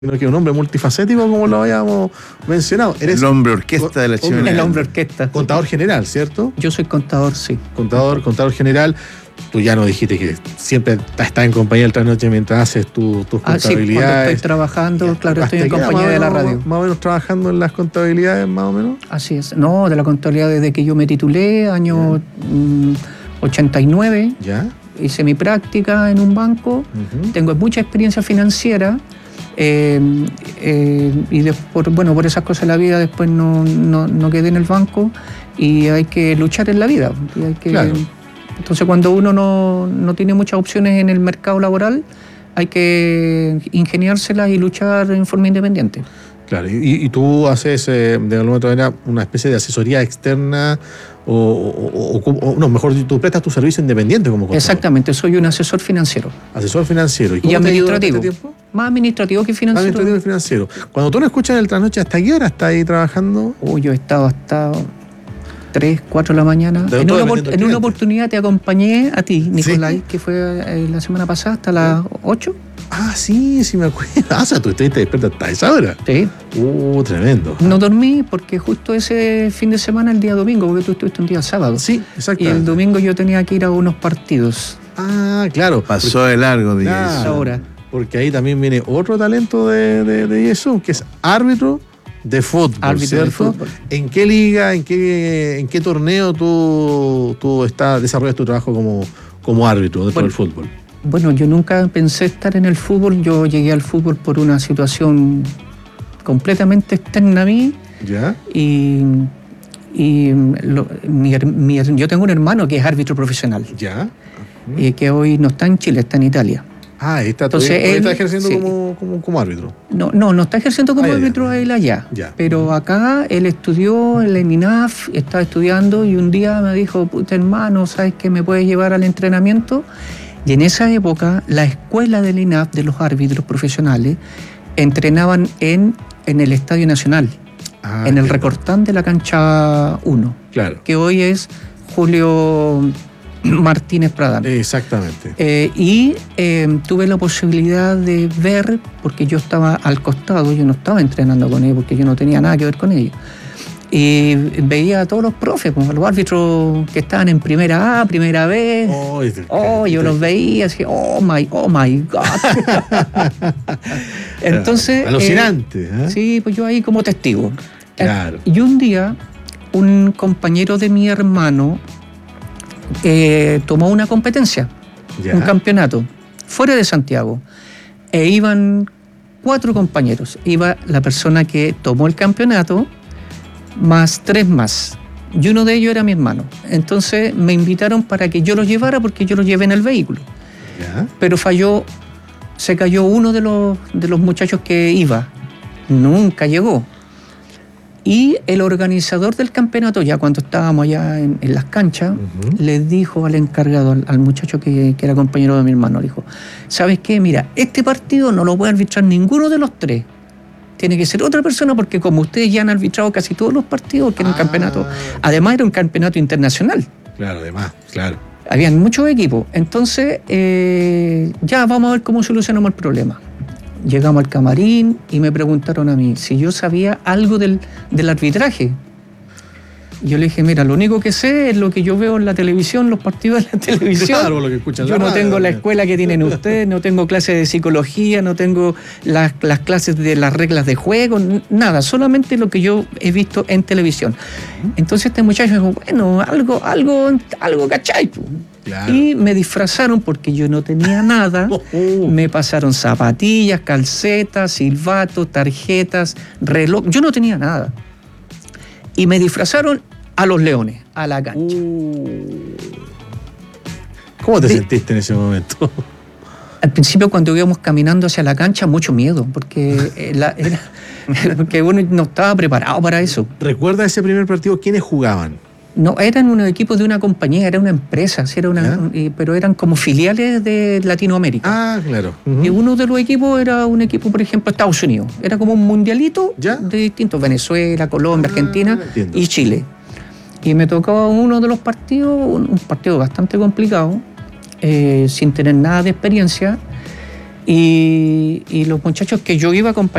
sino que un hombre multifacético, como lo habíamos mencionado. Eres el hombre orquesta de la Chimenea. El hombre orquesta. Contador general, ¿cierto? Yo soy contador, sí. Contador general. Tú ya nos dijiste que siempre estás en compañía del trasnoche mientras haces tus contabilidades. Sí, cuando estoy trabajando, claro, estoy en compañía de la radio. Más o menos trabajando en las contabilidades, más o menos. Así es. No, de la contabilidad desde que yo me titulé, año 89. Ya. Hice mi práctica en un banco. Tengo mucha experiencia financiera. Y por esas cosas de la vida después no quedé en el banco y hay que luchar en la vida. Y hay que, claro. Entonces cuando uno no tiene muchas opciones en el mercado laboral, hay que ingeniárselas y luchar en forma independiente. Claro, y tú haces de alguna manera una especie de asesoría externa mejor tú prestas tu servicio independiente como contador. Exactamente, soy un asesor financiero. Asesor financiero. ¿Y administrativo? Este tiempo? Más administrativo que financiero. Administrativo y financiero. Cuando tú lo escuchas en el trasnoche, ¿hasta qué hora estás ahí trabajando? Yo he estado hasta 3, 4 de la mañana. En una oportunidad te acompañé a ti, Nicolai, ¿sí? Que fue la semana pasada hasta las 8. Ah, sí, me acuerdo. O sea, tú estuviste despierta hasta esa hora. Sí. Tremendo. No dormí porque justo ese fin de semana, el día domingo, porque tú estuviste un día sábado. Sí, exacto. Y el domingo yo tenía que ir a unos partidos. Ah, claro. Pasó de largo, de ahora. Porque ahí también viene otro talento de Jesús, que es árbitro de fútbol, ¿cierto? De fútbol. ¿En qué liga, en qué torneo tú desarrollas tu trabajo como árbitro dentro del fútbol? Bueno, yo nunca pensé estar en el fútbol. Yo llegué al fútbol por una situación completamente externa a mí. ¿Ya? Yo tengo un hermano que es árbitro profesional. ¿Ya? Que hoy no está en Chile, está en Italia. Ah, está ejerciendo sí. como árbitro. No está ejerciendo como árbitro él allá. Ya. Pero acá él estudió en la INAF, estaba estudiando y un día me dijo, puta hermano, ¿sabes qué? ¿Me puedes llevar al entrenamiento? Y en esa época, la escuela del INAF, de los árbitros profesionales, entrenaban en el Estadio Nacional, en el Recortán de la cancha 1, claro. Que hoy es Julio Martínez Pradán. Exactamente. Tuve la posibilidad de ver, porque yo estaba al costado, yo no estaba entrenando con ellos, porque yo no tenía nada que ver con ellos. Y veía a todos los profes, a los árbitros que estaban en primera A, primera B. Yo los veía así, oh my God. Entonces. Alucinante. Sí, pues yo ahí como testigo. Claro. Y un día, un compañero de mi hermano tomó una competencia, un campeonato, fuera de Santiago. E iban 4 compañeros. Iba la persona que tomó el campeonato, más 3 más. Y uno de ellos era mi hermano. Entonces me invitaron para que yo los llevara porque yo los llevé en el vehículo. ¿Ya? Pero se cayó uno de los muchachos que iba. Nunca llegó. Y el organizador del campeonato, ya cuando estábamos allá en las canchas, le dijo al encargado, al muchacho que era compañero de mi hermano, le dijo, ¿sabes qué? Mira, este partido no lo puede arbitrar ninguno de los 3. Tiene que ser otra persona porque como ustedes ya han arbitrado casi todos los partidos, que era un campeonato, además era un campeonato internacional. Claro, además, claro. Habían muchos equipos. Entonces, ya vamos a ver cómo solucionamos el problema. Llegamos al camarín y me preguntaron a mí si yo sabía algo del arbitraje. Yo le dije, mira, lo único que sé es lo que yo veo en la televisión, los partidos de la televisión. Claro, lo que escuchan. Yo no tengo la escuela que tienen ustedes, no tengo clases de psicología, no tengo las clases de las reglas de juego, nada, solamente lo que yo he visto en televisión. Entonces este muchacho me dijo, bueno, algo cachai. Claro. Y me disfrazaron porque yo no tenía nada. Me pasaron zapatillas, calcetas, silbatos, tarjetas, reloj. Yo no tenía nada. Y me disfrazaron a los leones, a la cancha. ¿Cómo te sentiste en ese momento? Al principio, cuando íbamos caminando hacia la cancha, mucho miedo, porque porque uno no estaba preparado para eso. ¿Recuerda ese primer partido? ¿Quiénes jugaban? No, eran unos equipos de una compañía, era una empresa, pero eran como filiales de Latinoamérica. Ah, claro. Y uno de los equipos era un equipo, por ejemplo, Estados Unidos. Era como un mundialito de distintos, Venezuela, Colombia, Argentina y Chile. Y me tocó uno de los partidos, un partido bastante complicado, sin tener nada de experiencia. Y los muchachos que yo iba a acompañar